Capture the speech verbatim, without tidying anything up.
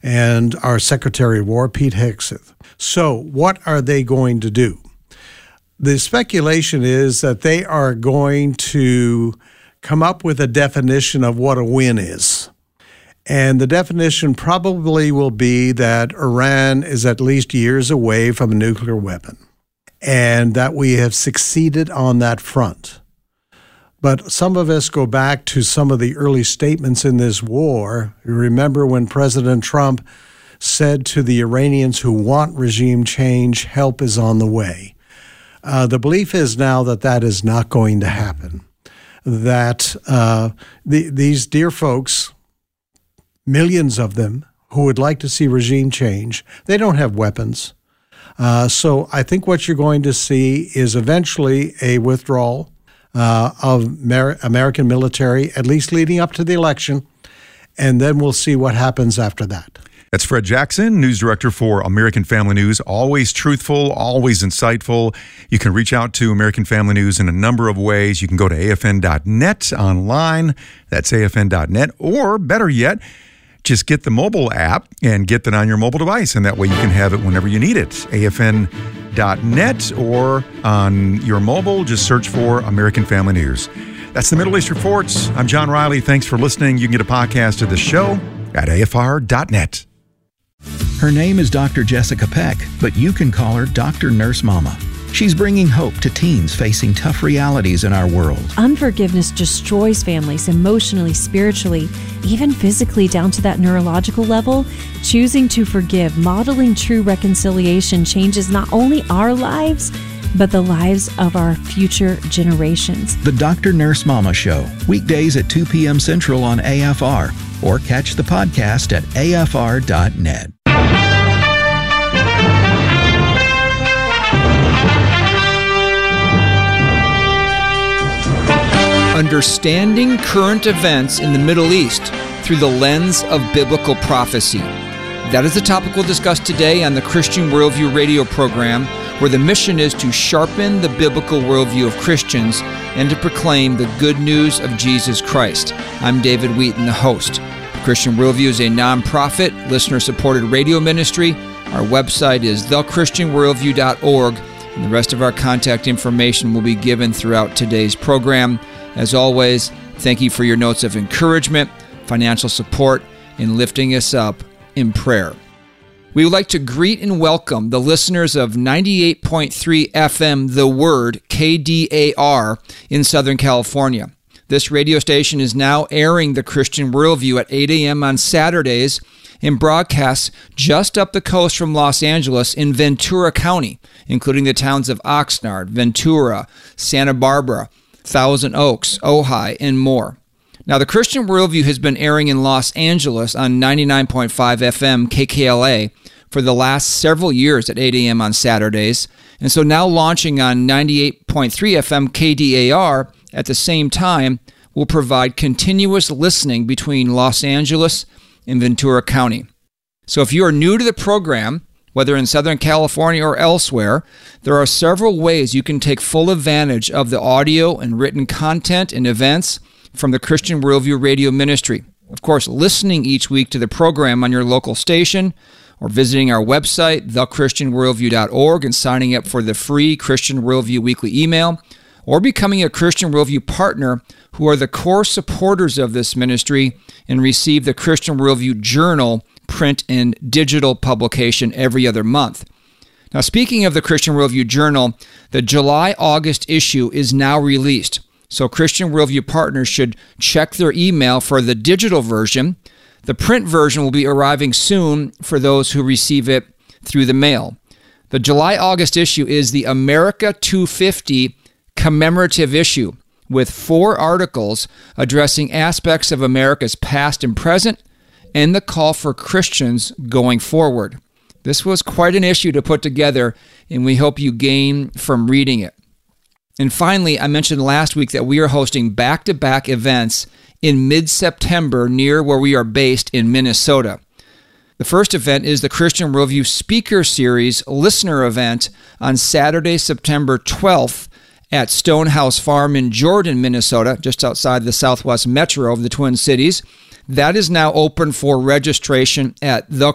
and our Secretary of War, Pete Hegseth. So what are they going to do? The speculation is that they are going to come up with a definition of what a win is. And the definition probably will be that Iran is at least years away from a nuclear weapon, and that we have succeeded on that front. But some of us go back to some of the early statements in this war. You remember when President Trump said to the Iranians who want regime change, help is on the way. Uh, the belief is now that that is not going to happen, that uh, the, these dear folks, millions of them who would like to see regime change, they don't have weapons. Uh, so I think what you're going to see is eventually a withdrawal uh, of Mer- American military, at least leading up to the election, and then we'll see what happens after that. That's Fred Jackson, news director for American Family News. Always truthful, always insightful. You can reach out to American Family News in a number of ways. You can go to A F N dot net online. That's A F N dot net. Or better yet, just get the mobile app and get that on your mobile device. And that way you can have it whenever you need it. A F N dot net or on your mobile, just search for American Family News. That's the Middle East Reports. I'm John Riley. Thanks for listening. You can get a podcast of the show at A F R dot net. Her name is Doctor Jessica Peck, but you can call her Doctor Nurse Mama. She's bringing hope to teens facing tough realities in our world. Unforgiveness destroys families emotionally, spiritually, even physically down to that neurological level. Choosing to forgive, modeling true reconciliation changes not only our lives, but the lives of our future generations. The Doctor Nurse Mama Show, weekdays at two p.m. Central on A F R, or catch the podcast at A F R dot net. Understanding current events in the Middle East through the lens of biblical prophecy. That is the topic we'll discuss today on the Christian Worldview radio program, where the mission is to sharpen the biblical worldview of Christians and to proclaim the good news of Jesus Christ. I'm David Wheaton, the host. Christian Worldview is a nonprofit, listener-supported radio ministry. Our website is the christian worldview dot org, and the rest of our contact information will be given throughout today's program. As always, thank you for your notes of encouragement, financial support, and lifting us up in prayer. We would like to greet and welcome the listeners of ninety-eight point three F M The Word, K D A R, in Southern California. This radio station is now airing the Christian Worldview at eight a.m. on Saturdays and broadcasts just up the coast from Los Angeles in Ventura County, including the towns of Oxnard, Ventura, Santa Barbara, Thousand Oaks, Ojai, and more. Now, the Christian Worldview has been airing in Los Angeles on ninety-nine point five F M K K L A for the last several years at eight a.m. on Saturdays, and so now launching on ninety-eight point three F M K D A R at the same time will provide continuous listening between Los Angeles and Ventura County. So if you are new to the program, whether in Southern California or elsewhere, there are several ways you can take full advantage of the audio and written content and events from the Christian Worldview Radio Ministry. Of course, listening each week to the program on your local station, or visiting our website, the christian worldview dot org, and signing up for the free Christian Worldview weekly email, or becoming a Christian Worldview partner who are the core supporters of this ministry and receive the Christian Worldview Journal print and digital publication every other month. Now, speaking of the Christian Worldview Journal, the July-August issue is now released. So Christian Worldview partners should check their email for the digital version. The print version will be arriving soon for those who receive it through the mail. The July-August issue is the America two fifty commemorative issue, with four articles addressing aspects of America's past and present, and the call for Christians going forward. This was quite an issue to put together, and we hope you gain from reading it. And finally, I mentioned last week that we are hosting back-to-back events in mid-September near where we are based in Minnesota. The first event is the Christian Worldview Speaker Series listener event on Saturday, September twelfth at Stonehouse Farm in Jordan, Minnesota, just outside the southwest metro of the Twin Cities. That is now open for registration at the